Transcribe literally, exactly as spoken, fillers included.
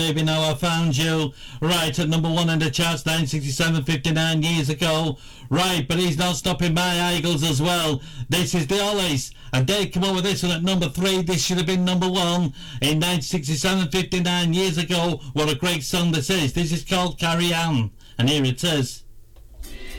Baby, now I found you. Right, at number one in the charts, nine sixty-seven, fifty-nine years ago. Right, but he's not stopping my Eagles as well. This is the Ollies, and they come up with this one at number three. This should have been number one in nineteen sixty-seven, fifty-nine years ago. What a great song this is. This is called Carry On, and here it is.